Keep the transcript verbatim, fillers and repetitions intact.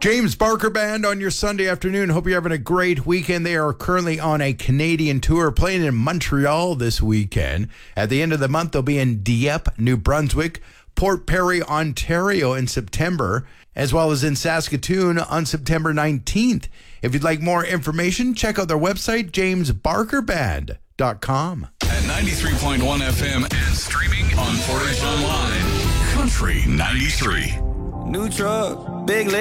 James Barker Band on your Sunday afternoon. Hope you're having a great weekend. They are currently on a Canadian tour, playing in Montreal this weekend. At the end of the month, they'll be in Dieppe, New Brunswick, Port Perry, Ontario in September, as well as in Saskatoon on September nineteenth. If you'd like more information, check out their website, james barker band dot com. At ninety-three point one F M and streaming on Portage Online. Country ninety-three. New truck, big leg.